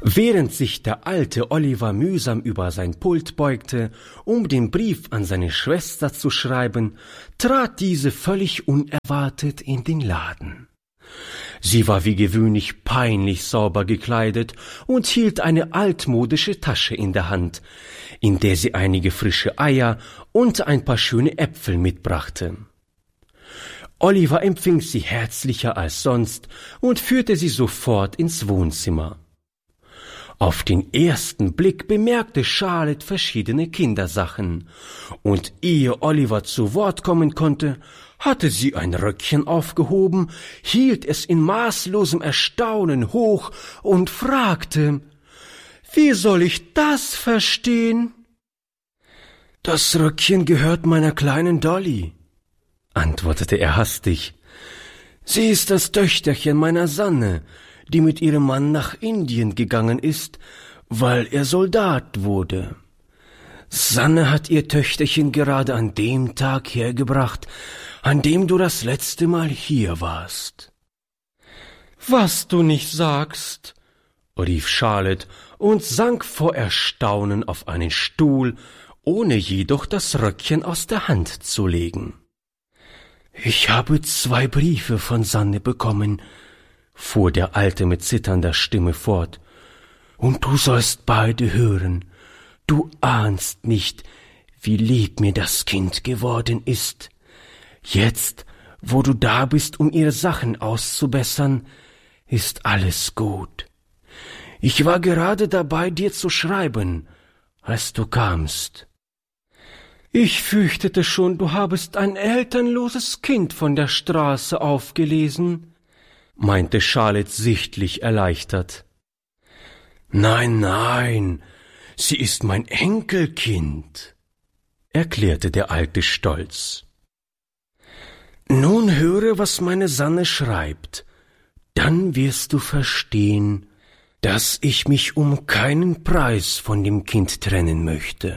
Während sich der alte Oliver mühsam über sein Pult beugte, um den Brief an seine Schwester zu schreiben, trat diese völlig unerwartet in den Laden. Sie war wie gewöhnlich peinlich sauber gekleidet und hielt eine altmodische Tasche in der Hand, in der sie einige frische Eier und ein paar schöne Äpfel mitbrachte. Oliver empfing sie herzlicher als sonst und führte sie sofort ins Wohnzimmer. Auf den ersten Blick bemerkte Charlotte verschiedene Kindersachen, und ehe Oliver zu Wort kommen konnte, hatte sie ein Röckchen aufgehoben, hielt es in maßlosem Erstaunen hoch und fragte: »Wie soll ich das verstehen?« »Das Röckchen gehört meiner kleinen Dolly«, antwortete er hastig. »Sie ist das Töchterchen meiner Sanne, die mit ihrem Mann nach Indien gegangen ist, weil er Soldat wurde. Sanne hat ihr Töchterchen gerade an dem Tag hergebracht, an dem du das letzte Mal hier warst.« »Was du nicht sagst«, rief Charlotte und sank vor Erstaunen auf einen Stuhl, ohne jedoch das Röckchen aus der Hand zu legen. »Ich habe 2 Briefe von Sanne bekommen«, fuhr der Alte mit zitternder Stimme fort, »und du sollst beide hören. Du ahnst nicht, wie lieb mir das Kind geworden ist. Jetzt, wo du da bist, um ihre Sachen auszubessern, ist alles gut. Ich war gerade dabei, dir zu schreiben, als du kamst.« »Ich fürchtete schon, du habest ein elternloses Kind von der Straße aufgelesen«, meinte Charlotte sichtlich erleichtert. »Nein, nein, sie ist mein Enkelkind«, erklärte der Alte stolz. »Nun höre, was meine Sanne schreibt, dann wirst du verstehen, dass ich mich um keinen Preis von dem Kind trennen möchte.«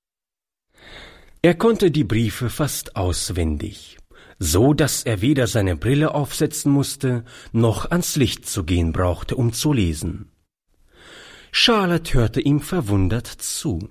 Er konnte die Briefe fast auswendig, so dass er weder seine Brille aufsetzen musste, noch ans Licht zu gehen brauchte, um zu lesen. Charlotte hörte ihm verwundert zu.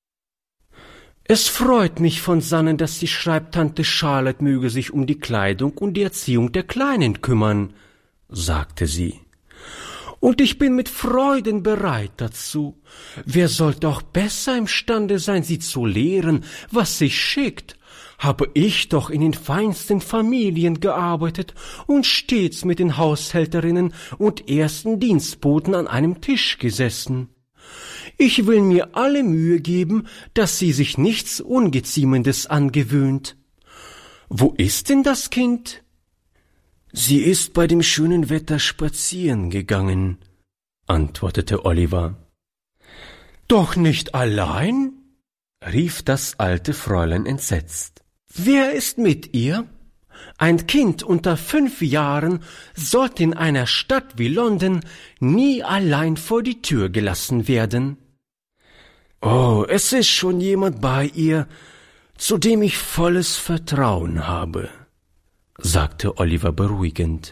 »Es freut mich von Sanne, dass sie schreibt, Tante Charlotte möge sich um die Kleidung und die Erziehung der Kleinen kümmern«, sagte sie. »Und ich bin mit Freuden bereit dazu. Wer sollte auch besser imstande sein, sie zu lehren, was sich schickt? Habe ich doch in den feinsten Familien gearbeitet und stets mit den Haushälterinnen und ersten Dienstboten an einem Tisch gesessen. Ich will mir alle Mühe geben, dass sie sich nichts Ungeziemendes angewöhnt. Wo ist denn das Kind?« »Sie ist bei dem schönen Wetter spazieren gegangen«, antwortete Oliver. »Doch nicht allein?« rief das alte Fräulein entsetzt. »Wer ist mit ihr? Ein Kind unter 5 Jahren sollte in einer Stadt wie London nie allein vor die Tür gelassen werden.« »Oh, es ist schon jemand bei ihr, zu dem ich volles Vertrauen habe«, sagte Oliver beruhigend.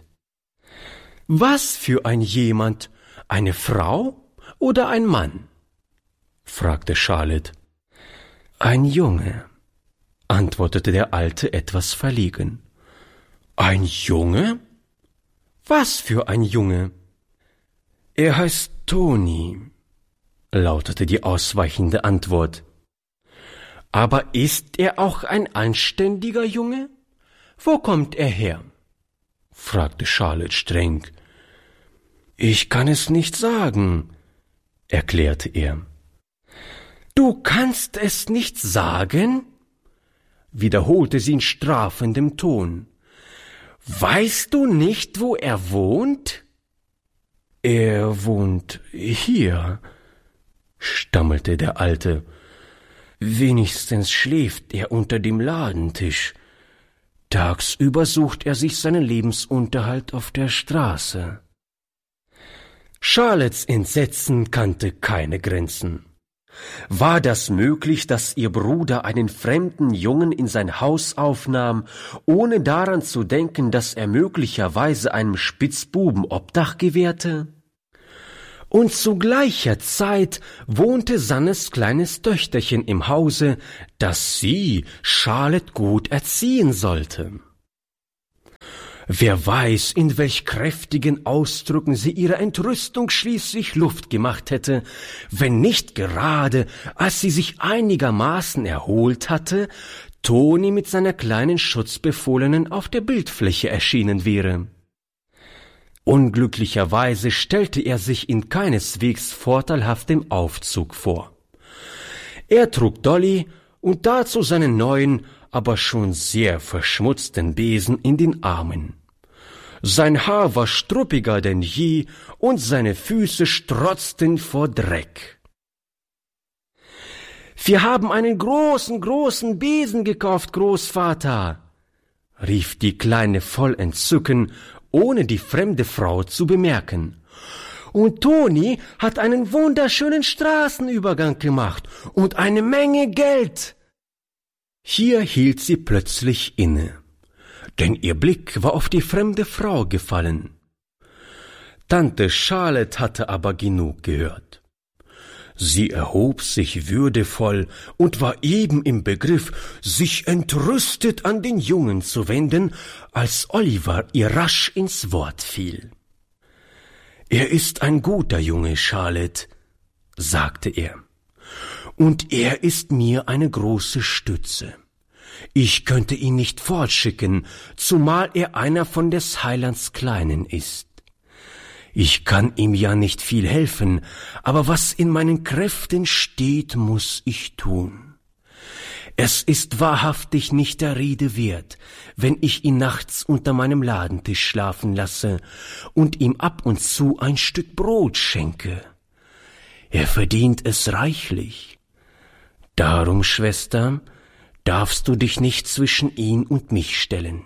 »Was für ein jemand? Eine Frau oder ein Mann?« fragte Charlotte. »Ein Junge«, antwortete der Alte etwas verlegen. »Ein Junge? Was für ein Junge?« »Er heißt Toni«, lautete die ausweichende Antwort. »Aber ist er auch ein anständiger Junge? Wo kommt er her?« fragte Charlotte streng. »Ich kann es nicht sagen«, erklärte er. »Du kannst es nicht sagen?«, wiederholte sie in strafendem Ton. »Weißt du nicht, wo er wohnt?« »Er wohnt hier«, stammelte der Alte. »Wenigstens schläft er unter dem Ladentisch. Tagsüber sucht er sich seinen Lebensunterhalt auf der Straße.« Charlottes Entsetzen kannte keine Grenzen. War das möglich, dass ihr Bruder einen fremden Jungen in sein Haus aufnahm, ohne daran zu denken, dass er möglicherweise einem Spitzbuben Obdach gewährte? Und zu gleicher Zeit wohnte Sannes kleines Töchterchen im Hause, das sie, Charlotte, gut erziehen sollte. Wer weiß, in welch kräftigen Ausdrücken sie ihrer Entrüstung schließlich Luft gemacht hätte, wenn nicht gerade, als sie sich einigermaßen erholt hatte, Toni mit seiner kleinen Schutzbefohlenen auf der Bildfläche erschienen wäre. Unglücklicherweise stellte er sich in keineswegs vorteilhaftem Aufzug vor. Er trug Dolly und dazu seinen neuen, aber schon sehr verschmutzten Besen in den Armen. Sein Haar war struppiger denn je und seine Füße strotzten vor Dreck. »Wir haben einen großen Besen gekauft, Großvater«, rief die Kleine voll Entzücken, ohne die fremde Frau zu bemerken. »Und Toni hat einen wunderschönen Straßenübergang gemacht und eine Menge Geld.« Hier hielt sie plötzlich inne, denn ihr Blick war auf die fremde Frau gefallen. Tante Charlotte hatte aber genug gehört. Sie erhob sich würdevoll und war eben im Begriff, sich entrüstet an den Jungen zu wenden, als Oliver ihr rasch ins Wort fiel. »Er ist ein guter Junge, Charlotte«, sagte er, »und er ist mir eine große Stütze. Ich könnte ihn nicht fortschicken, zumal er einer von des Heilands Kleinen ist. Ich kann ihm ja nicht viel helfen, aber was in meinen Kräften steht, muss ich tun. Es ist wahrhaftig nicht der Rede wert, wenn ich ihn nachts unter meinem Ladentisch schlafen lasse und ihm ab und zu ein Stück Brot schenke. Er verdient es reichlich. Darum, Schwester, darfst du dich nicht zwischen ihn und mich stellen.«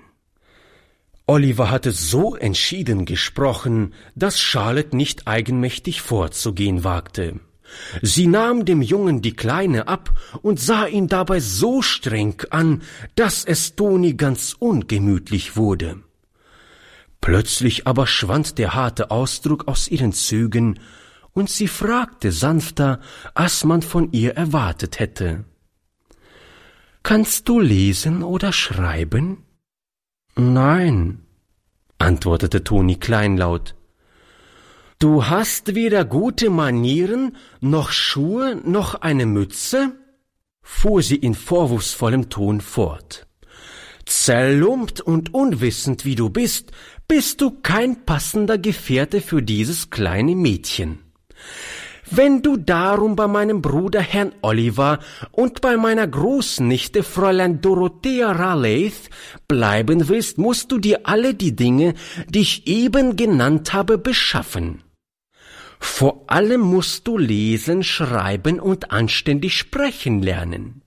Oliver hatte so entschieden gesprochen, dass Charlotte nicht eigenmächtig vorzugehen wagte. Sie nahm dem Jungen die Kleine ab und sah ihn dabei so streng an, dass es Toni ganz ungemütlich wurde. Plötzlich aber schwand der harte Ausdruck aus ihren Zügen, und sie fragte sanfter, als man von ihr erwartet hätte: »Kannst du lesen oder schreiben?« »Nein«, antwortete Toni kleinlaut. »Du hast weder gute Manieren, noch Schuhe, noch eine Mütze?« fuhr sie in vorwurfsvollem Ton fort. »Zerlumpt und unwissend wie du bist du kein passender Gefährte für dieses kleine Mädchen. Wenn du darum bei meinem Bruder Herrn Oliver und bei meiner Großnichte Fräulein Dorothea Raleigh bleiben willst, musst du dir alle die Dinge, die ich eben genannt habe, beschaffen. Vor allem musst du lesen, schreiben und anständig sprechen lernen.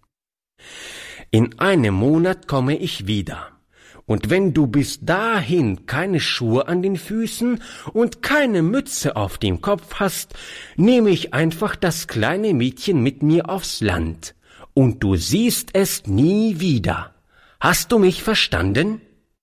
In einem Monat komme ich wieder. Und wenn du bis dahin keine Schuhe an den Füßen und keine Mütze auf dem Kopf hast, nehme ich einfach das kleine Mädchen mit mir aufs Land, und du siehst es nie wieder. Hast du mich verstanden?«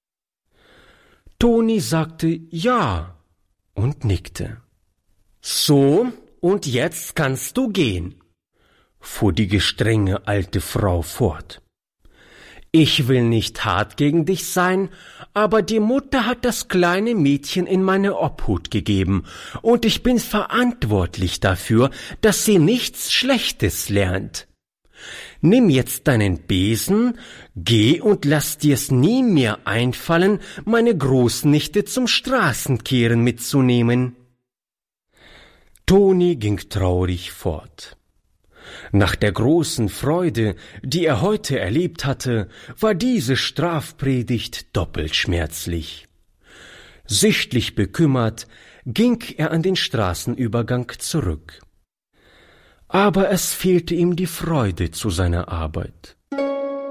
Toni sagte ja und nickte. »So, und jetzt kannst du gehen«, fuhr die gestrenge alte Frau fort. »Ich will nicht hart gegen dich sein, aber die Mutter hat das kleine Mädchen in meine Obhut gegeben, und ich bin verantwortlich dafür, dass sie nichts Schlechtes lernt. Nimm jetzt deinen Besen, geh und lass dir's nie mehr einfallen, meine Großnichte zum Straßenkehren mitzunehmen.« Toni ging traurig fort. Nach der großen Freude, die er heute erlebt hatte, war diese Strafpredigt doppelt schmerzlich. Sichtlich bekümmert ging er an den Straßenübergang zurück. Aber es fehlte ihm die Freude zu seiner Arbeit.